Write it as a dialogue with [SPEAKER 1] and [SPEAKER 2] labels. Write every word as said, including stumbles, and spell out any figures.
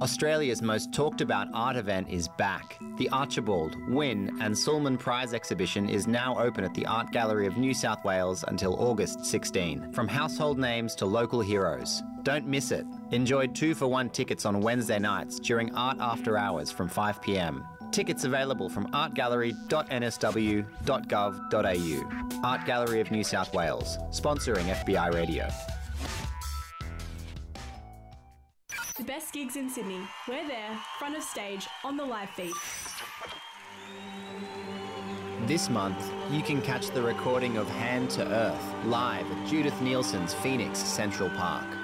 [SPEAKER 1] Australia's most talked about art event is back. The Archibald, Wynne and Sulman Prize exhibition is now open at the Art Gallery of New South Wales until August sixteenth. From household names to local heroes. Don't miss it. Enjoy two for one tickets on Wednesday nights during Art After Hours from five p m. Tickets available from art gallery dot n s w dot gov dot a u. Art Gallery of New South Wales, sponsoring F B I Radio.
[SPEAKER 2] The best gigs in Sydney. We're there, front of stage, on the live feed.
[SPEAKER 1] This month, you can catch the recording of Hand to Earth live at Judith Nielsen's Phoenix Central Park.